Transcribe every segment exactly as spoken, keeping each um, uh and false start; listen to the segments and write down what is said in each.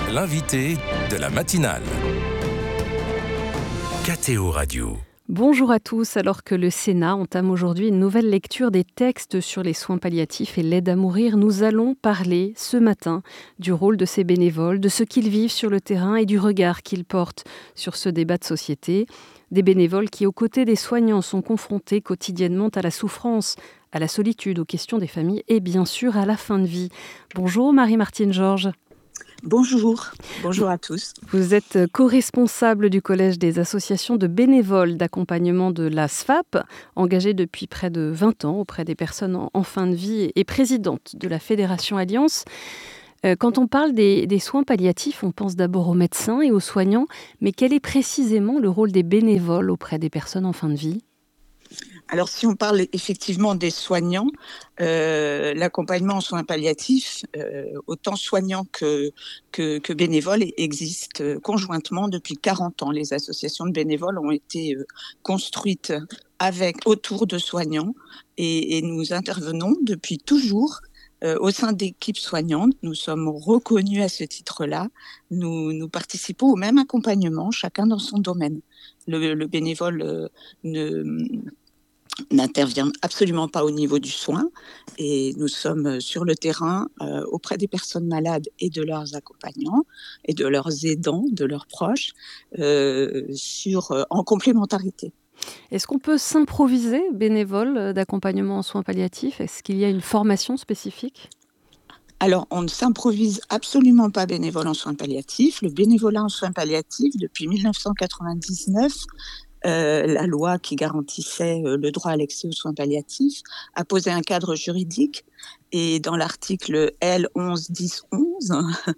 L'invité de la matinale. K T O Radio. Bonjour à tous, alors que le Sénat entame aujourd'hui une nouvelle lecture des textes sur les soins palliatifs et l'aide à mourir, nous allons parler ce matin du rôle de ces bénévoles, de ce qu'ils vivent sur le terrain et du regard qu'ils portent sur ce débat de société. Des bénévoles qui, aux côtés des soignants, sont confrontés quotidiennement à la souffrance, à la solitude, aux questions des familles et bien sûr à la fin de vie. Bonjour Marie-Martine Georges. Bonjour, bonjour à tous. Vous êtes co-responsable du Collège des associations de bénévoles d'accompagnement de la S F A P, engagée depuis près de vingt ans auprès des personnes en, en fin de vie et présidente de la Fédération Alliance. Euh, quand on parle des, des soins palliatifs, on pense d'abord aux médecins et aux soignants, mais quel est précisément le rôle des bénévoles auprès des personnes en fin de vie ? Alors, si on parle effectivement des soignants, euh, l'accompagnement en soins palliatifs, euh, autant soignants que, que, que bénévoles, existe conjointement depuis quarante ans. Les associations de bénévoles ont été euh, construites avec, autour de soignants et, et nous intervenons depuis toujours euh, au sein d'équipes soignantes. Nous sommes reconnus à ce titre-là. Nous, nous participons au même accompagnement, chacun dans son domaine. Le, le bénévole euh, ne... n'intervient absolument pas au niveau du soin et nous sommes sur le terrain euh, auprès des personnes malades et de leurs accompagnants et de leurs aidants, de leurs proches, euh, sur, euh, en complémentarité. Est-ce qu'on peut s'improviser bénévole d'accompagnement en soins palliatifs ? Est-ce qu'il y a une formation spécifique ? Alors, on ne s'improvise absolument pas bénévole en soins palliatifs. Le bénévolat en soins palliatifs, depuis dix-neuf cent quatre-vingt-dix-neuf, Euh, la loi qui garantissait euh, le droit à l'accès aux soins palliatifs a posé un cadre juridique et dans l'article L onze dix onze,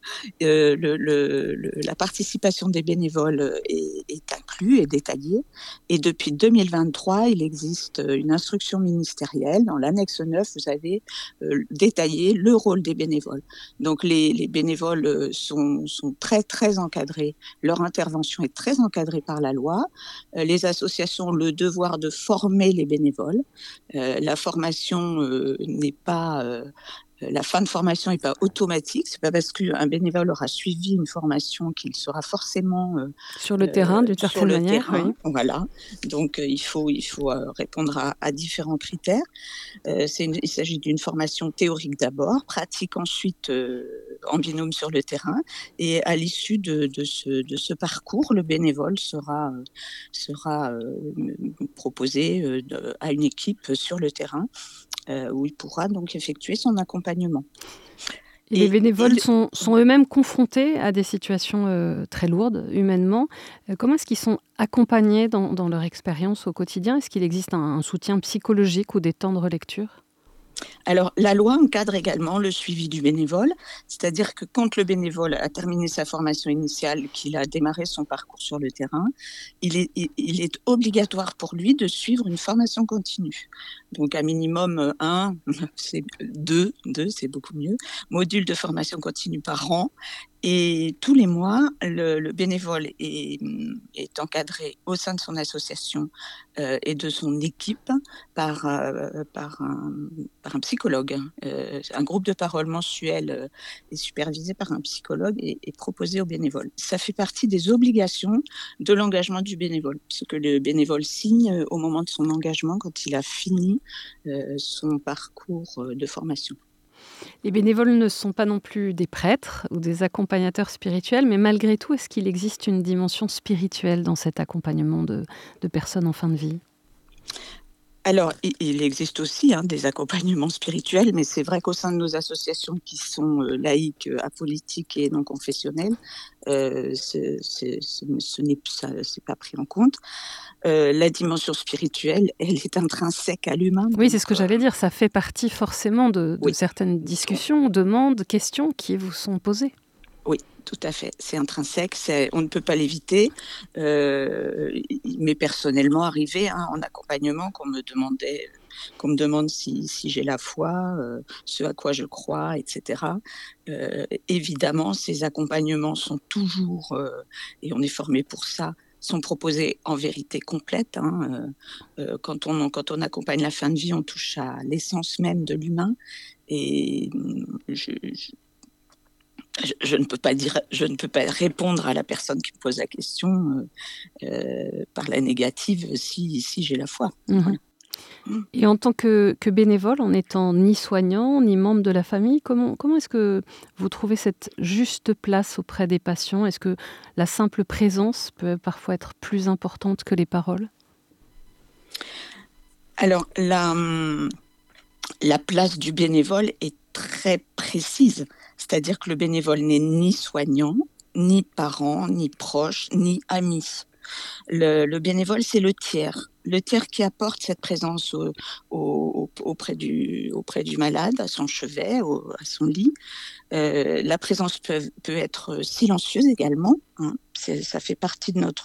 euh, le, le, le, la participation des bénévoles est, est inclue et détaillée. Et depuis deux mille vingt-trois, il existe une instruction ministérielle. Dans l'annexe neuf, vous avez euh, détaillé le rôle des bénévoles. Donc les, les bénévoles sont, sont très très encadrés. Leur intervention est très encadrée par la loi. Euh, les associations ont le devoir de former les bénévoles. Euh, la formation euh, n'est pas... Euh, La fin de formation n'est pas automatique. C'est pas parce qu'un bénévole aura suivi une formation qu'il sera forcément euh, sur le terrain, d'une euh, certaine manière. Terrain. Oui. Voilà. Donc euh, il faut il faut euh, répondre à, à différents critères. Euh, c'est une, il s'agit d'une formation théorique d'abord, pratique ensuite euh, en binôme sur le terrain. Et à l'issue de, de ce de ce parcours, le bénévole sera euh, sera euh, proposé euh, de, à une équipe sur le terrain. Euh, où il pourra donc effectuer son accompagnement. Et, et les bénévoles et... sont, sont eux-mêmes confrontés à des situations euh, très lourdes humainement. Euh, comment est-ce qu'ils sont accompagnés dans, dans leur expérience au quotidien ? Est-ce qu'il existe un, un soutien psychologique ou des temps de relecture ? Alors, la loi encadre également le suivi du bénévole, c'est-à-dire que quand le bénévole a terminé sa formation initiale, qu'il a démarré son parcours sur le terrain, il est, il est obligatoire pour lui de suivre une formation continue. Donc, à minimum un, c'est deux, deux, c'est beaucoup mieux, modules de formation continue par an. Et tous les mois, le, le bénévole est, est encadré au sein de son association euh, et de son équipe par, euh, par, un, par un psychologue. Euh, un groupe de parole mensuel euh, est supervisé par un psychologue et est proposé aux bénévoles. Ça fait partie des obligations de l'engagement du bénévole, ce que le bénévole signe au moment de son engagement quand il a fini euh, son parcours de formation. Les bénévoles ne sont pas non plus des prêtres ou des accompagnateurs spirituels, mais malgré tout, est-ce qu'il existe une dimension spirituelle dans cet accompagnement de, de personnes en fin de vie ? Alors, il existe aussi hein, des accompagnements spirituels, mais c'est vrai qu'au sein de nos associations qui sont euh, laïques, apolitiques et non confessionnelles, euh, c'est, c'est, ce, ce n'est ça, c'est pas pris en compte. Euh, la dimension spirituelle, elle est intrinsèque à l'humain. Oui, c'est ce que j'allais dire. Ça fait partie forcément de, de oui. certaines discussions, demandes, questions qui vous sont posées. Oui, tout à fait. C'est intrinsèque, c'est, on ne peut pas l'éviter. Euh, il m'est personnellement arrivé hein, en accompagnement qu'on me demandait, qu'on me demande si, si j'ai la foi, euh, ce à quoi je crois, et cetera. Euh, évidemment, ces accompagnements sont toujours, euh, et on est formé pour ça, sont proposés en vérité complète. Hein. Euh, quand, on, quand on accompagne la fin de vie, on touche à l'essence même de l'humain. Et je... je je, je ne peux pas dire, je ne peux pas répondre à la personne qui me pose la question euh, euh, par la négative si, si j'ai la foi. Mmh. Voilà. Et en tant que, que bénévole, en n'étant ni soignant, ni membre de la famille, comment, comment est-ce que vous trouvez cette juste place auprès des patients? Est-ce que la simple présence peut parfois être plus importante que les paroles? Alors, la, la place du bénévole est très précise. C'est-à-dire que le bénévole n'est ni soignant, ni parent, ni proche, ni ami. Le, le bénévole, c'est le tiers. Le tiers qui apporte cette présence au, au, auprès, du, auprès du malade, à son chevet, au, à son lit. Euh, la présence peut, peut être silencieuse également. Hein. C'est, ça fait partie de notre